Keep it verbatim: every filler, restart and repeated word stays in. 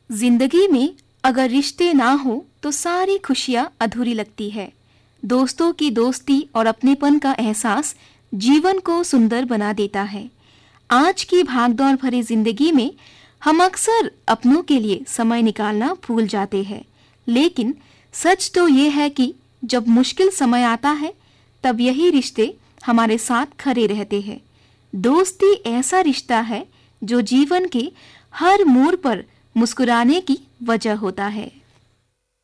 जिंदगी में अगर रिश्ते ना हो तो सारी खुशियां अधूरी लगती है। दोस्तों की दोस्ती और अपनेपन का एहसास जीवन को सुंदर बना देता है। आज की भागदौड़ भरी जिंदगी में हम अक्सर अपनों के लिए समय निकालना भूल जाते हैं, लेकिन सच तो ये है कि जब मुश्किल समय आता है तब यही रिश्ते हमारे साथ खड़े रहते हैं। दोस्ती ऐसा रिश्ता है जो जीवन के हर मोड़ पर मुस्कुराने की वजह होता है।